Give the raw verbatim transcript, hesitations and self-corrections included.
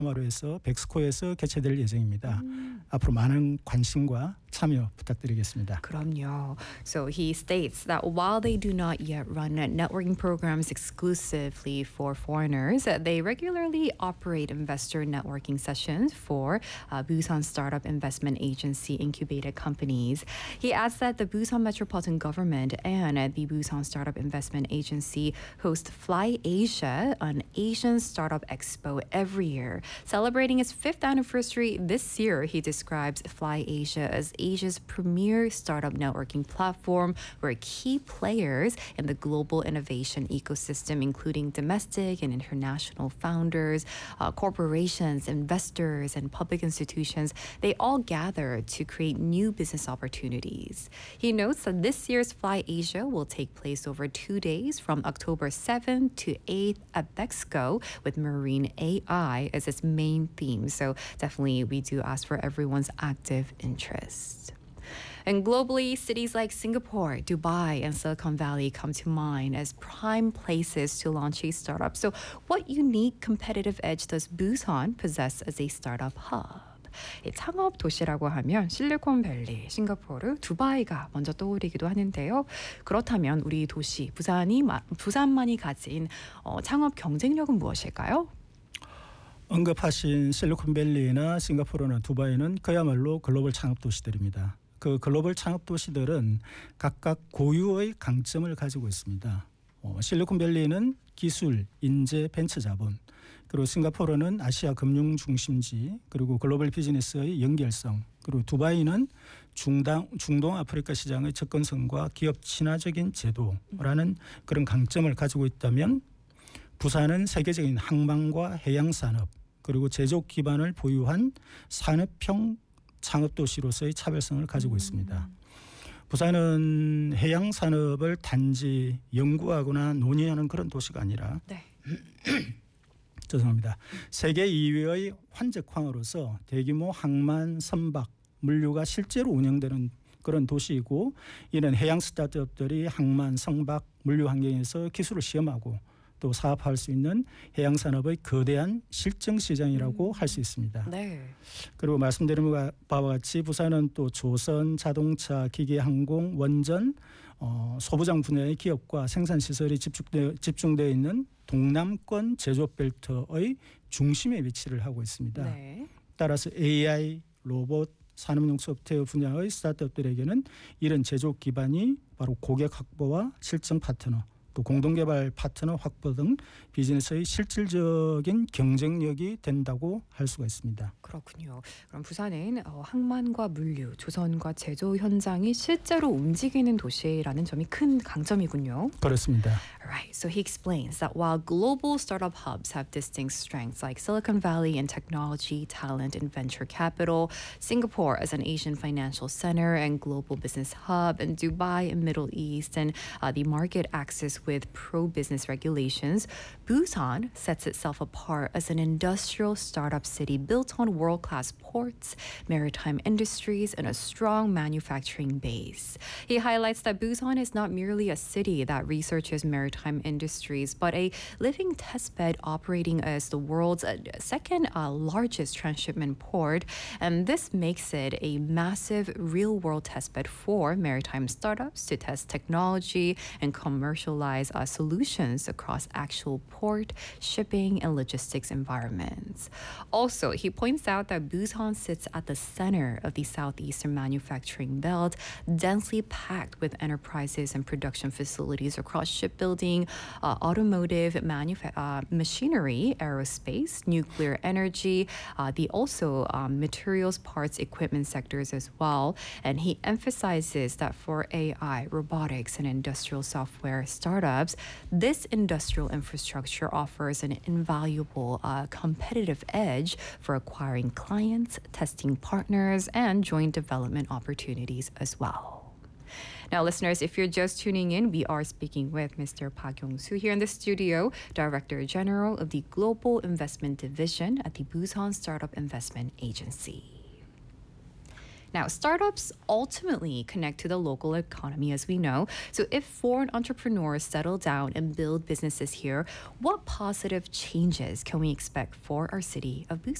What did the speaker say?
테마로 해서 백스코에서 개최될 예정입니다. 음. 앞으로 많은 관심과 참여 부탁드리겠습니다. 그럼요. So he states that while they do not yet run networking programs exclusively for foreigners, they regularly operate investor networking sessions for uh, Busan Startup Investment Agency incubated companies. He adds that the Busan Metropolitan Government and the Busan Startup Investment Agency host Fly Asia, an Asian startup expo every year. Celebrating its fifth anniversary this year, he describes Fly Asia as Asia's premier startup networking platform where key players in the global innovation ecosystem, including domestic and international founders, uh, corporations, investors, and public institutions, they all gather to create new business opportunities. He notes that this year's Fly Asia will take place over two days from October seventh to eighth at Bexco with Marine A I as its main theme. So definitely we do ask for everyone's active interest. And globally, cities like Singapore, Dubai, and Silicon Valley come to mind as prime places to launch a startup. So what unique competitive edge does Busan possess as a startup hub? 이 창업 도시라고 하면 실리콘밸리, 싱가포르, 두바이가 먼저 떠오르기도 하는데요. 그렇다면 우리 도시 부산이 부산만이 가진 어, 창업 경쟁력은 무엇일까요? 언급하신 실리콘밸리나 싱가포르나 두바이는 그야말로 글로벌 창업 도시들입니다. 그 글로벌 창업 도시들은 각각 고유의 강점을 가지고 있습니다. 어, 실리콘밸리는 기술, 인재, 벤처 자본, 그리고 싱가포르는 아시아 금융 중심지, 그리고 글로벌 비즈니스의 연결성, 그리고 두바이는 중당, 중동 아프리카 시장의 접근성과 기업 친화적인 제도라는 그런 강점을 가지고 있다면, 부산은 세계적인 항만과 해양 산업, 그리고 제조업 기반을 보유한 산업형 창업도시로서의 차별성을 가지고 있습니다. 부산은 해양 산업을 단지 연구하거나 논의하는 그런 도시가 아니라 네. 죄송합니다. 세계 이 위의 환적항으로서 대규모 항만, 선박, 물류가 실제로 운영되는 그런 도시이고, 이는 해양 스타트업들이 항만, 선박, 물류 환경에서 기술을 시험하고 또 사업할 수 있는 해양 산업의 거대한 실증 시장이라고 음. 할 수 있습니다. 네. 그리고 말씀드린 바와 같이 부산은 또 조선, 자동차, 기계, 항공, 원전, 어, 소부장 분야의 기업과 생산 시설이 집중되어, 집중되어 있는 동남권 제조업 벨트의 중심에 위치를 하고 있습니다. 네. 따라서 에이아이, 로봇, 산업용 소프트웨어 분야의 스타트업들에게는 이런 제조업 기반이 바로 고객 확보와 실증 파트너, 또 공동개발 파트너 확보 등 비즈니스의 실질적인 경쟁력이 된다고 할 수가 있습니다. 그렇군요. 그럼 부산은 어, 항만과 물류, 조선과 제조 현장이 실제로 움직이는 도시라는 점이 큰 강점이군요. 그렇습니다. Right. So he explains that while global startup hubs have distinct strengths like Silicon Valley in technology, talent, and venture capital, Singapore as an Asian financial center and global business hub, and Dubai in Middle East and uh, the market access with pro-business regulations, Busan sets itself apart as an industrial startup city built on world-class ports, maritime industries, and a strong manufacturing base. He highlights that Busan is not merely a city that researches maritime industries, but a living testbed operating as the world's second uh, largest transshipment port. And this makes it a massive real-world testbed for maritime startups to test technology and commercialize Uh, solutions across actual port, shipping, and logistics environments. Also, he points out that Busan sits at the center of the southeastern manufacturing belt, densely packed with enterprises and production facilities across shipbuilding, uh, automotive, manufa- uh, machinery, aerospace, nuclear energy, uh, the also um, materials, parts, equipment sectors as well. And he emphasizes that for A I, robotics, and industrial software startups, this industrial infrastructure offers an invaluable uh, competitive edge for acquiring clients, testing partners, and joint development opportunities as well. Now, listeners, if you're just tuning in, we are speaking with Mister Park Yong-soo here in the studio, Director General of the Global Investment Division at the Busan Startup Investment Agency. Now, startups ultimately connect to the local economy, as we know. So, if foreign entrepreneurs settle down and build businesses here, what positive changes can we expect for our city of Busan?